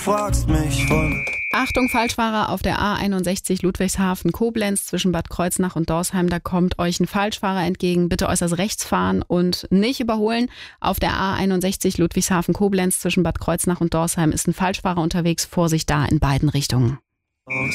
fragst mich von. Achtung, Falschfahrer auf der A61 Ludwigshafen-Koblenz zwischen Bad Kreuznach und Dorsheim. Da kommt euch ein Falschfahrer entgegen. Bitte äußerst rechts fahren und nicht überholen. Auf der A61 Ludwigshafen-Koblenz zwischen Bad Kreuznach und Dorsheim ist ein Falschfahrer unterwegs. Vorsicht da in beiden Richtungen.